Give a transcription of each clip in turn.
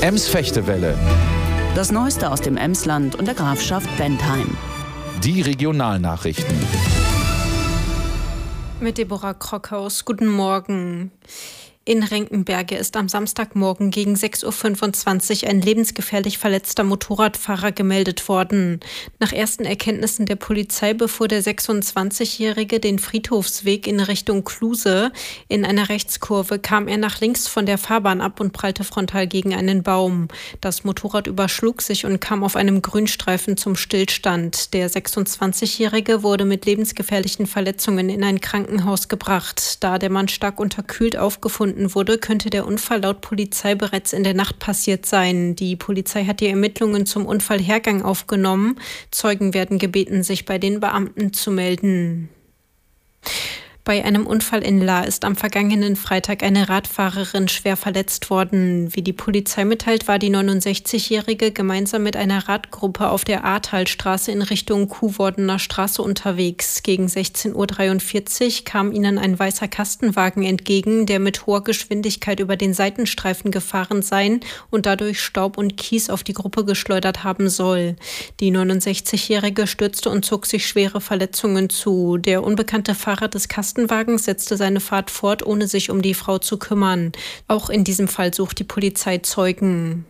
Ems-Fechtewelle. Das Neueste aus dem Emsland und der Grafschaft Bentheim. Die Regionalnachrichten. Mit Deborah Krockhaus. Guten Morgen. In Renkenberge ist am Samstagmorgen gegen 6.25 Uhr ein lebensgefährlich verletzter Motorradfahrer gemeldet worden. Nach ersten Erkenntnissen der Polizei befuhr der 26-Jährige den Friedhofsweg in Richtung Kluse. In einer Rechtskurve kam er nach links von der Fahrbahn ab und prallte frontal gegen einen Baum. Das Motorrad überschlug sich und kam auf einem Grünstreifen zum Stillstand. Der 26-Jährige wurde mit lebensgefährlichen Verletzungen in ein Krankenhaus gebracht. Da der Mann stark unterkühlt aufgefunden wurde, könnte der Unfall laut Polizei bereits in der Nacht passiert sein. Die Polizei hat die Ermittlungen zum Unfallhergang aufgenommen. Zeugen werden gebeten, sich bei den Beamten zu melden. Bei einem Unfall in Lahr ist am vergangenen Freitag eine Radfahrerin schwer verletzt worden. Wie die Polizei mitteilt, war die 69-Jährige gemeinsam mit einer Radgruppe auf der Ahrtalstraße in Richtung Kuhwordener Straße unterwegs. Gegen 16.43 Uhr kam ihnen ein weißer Kastenwagen entgegen, der mit hoher Geschwindigkeit über den Seitenstreifen gefahren sein und dadurch Staub und Kies auf die Gruppe geschleudert haben soll. Die 69-Jährige stürzte und zog sich schwere Verletzungen zu. Der unbekannte Fahrer des Kastenwagens setzte seine Fahrt fort, ohne sich um die Frau zu kümmern. Auch in diesem Fall sucht die Polizei Zeugen.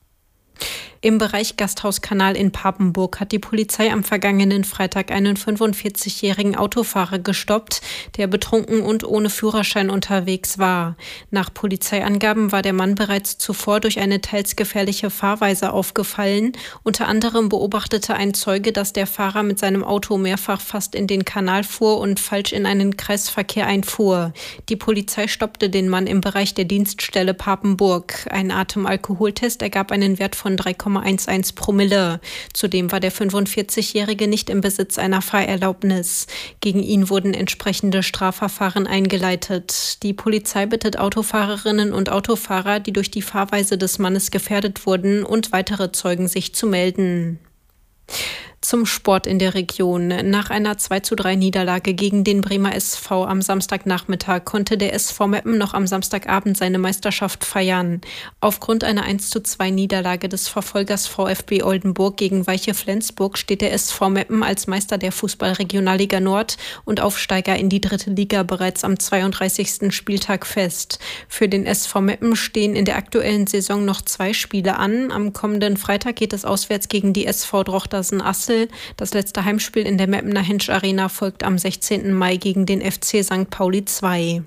Im Bereich Gasthauskanal in Papenburg hat die Polizei am vergangenen Freitag einen 45-jährigen Autofahrer gestoppt, der betrunken und ohne Führerschein unterwegs war. Nach Polizeiangaben war der Mann bereits zuvor durch eine teils gefährliche Fahrweise aufgefallen. Unter anderem beobachtete ein Zeuge, dass der Fahrer mit seinem Auto mehrfach fast in den Kanal fuhr und falsch in einen Kreisverkehr einfuhr. Die Polizei stoppte den Mann im Bereich der Dienststelle Papenburg. Ein Atemalkoholtest ergab einen Wert von 3,11 Promille. Zudem war der 45-Jährige nicht im Besitz einer Fahrerlaubnis. Gegen ihn wurden entsprechende Strafverfahren eingeleitet. Die Polizei bittet Autofahrerinnen und Autofahrer, die durch die Fahrweise des Mannes gefährdet wurden, und weitere Zeugen, sich zu melden. Zum Sport in der Region. Nach einer 2:3 Niederlage gegen den Bremer SV am Samstagnachmittag konnte der SV Meppen noch am Samstagabend seine Meisterschaft feiern. Aufgrund einer 1:2 Niederlage des Verfolgers VfB Oldenburg gegen Weiche Flensburg steht der SV Meppen als Meister der Fußball-Regionalliga Nord und Aufsteiger in die 3. Liga bereits am 32. Spieltag fest. Für den SV Meppen stehen in der aktuellen Saison noch 2 Spiele an. Am kommenden Freitag geht es auswärts gegen die SV Drochtersen-Assel. Das letzte Heimspiel in der Meppener Hensch Arena folgt am 16. Mai gegen den FC St. Pauli 2.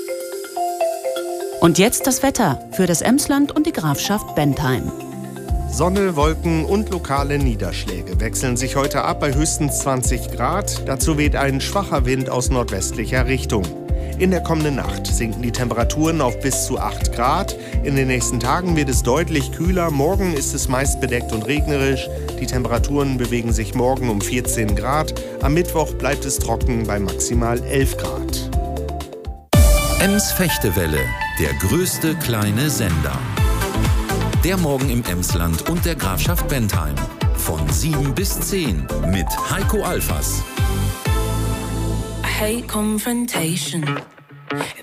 Und jetzt das Wetter für das Emsland und die Grafschaft Bentheim. Sonne, Wolken und lokale Niederschläge wechseln sich heute ab bei höchstens 20 Grad. Dazu weht ein schwacher Wind aus nordwestlicher Richtung. In der kommenden Nacht sinken die Temperaturen auf bis zu 8 Grad. In den nächsten Tagen wird es deutlich kühler. Morgen ist es meist bedeckt und regnerisch. Die Temperaturen bewegen sich morgen um 14 Grad. Am Mittwoch bleibt es trocken bei maximal 11 Grad. Ems-Fechtewelle, der größte kleine Sender. Der Morgen im Emsland und der Grafschaft Bentheim. Von 7 bis 10 mit Heiko Alfas. I hate confrontation.